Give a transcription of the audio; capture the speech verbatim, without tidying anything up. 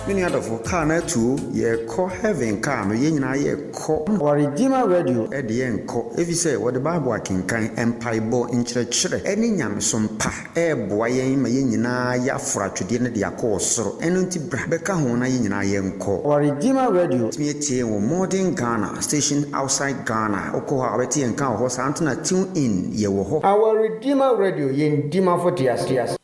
Many other for car na two, ye call heaven car, no yen I ye call or Redeemer Radio at the end call. If you say what the Bible can kind empire bo in church, any yam some pa, eh, boy, my yena ya frat to dinner the course, so enunti brabeka hona yena yen call. Or Redeemer Radio, me a tea or modern Ghana, station outside Ghana, Okoha, Betty and Cow horse Antona tune in ye wo. Our Redeemer Radio yen Dima for Tias.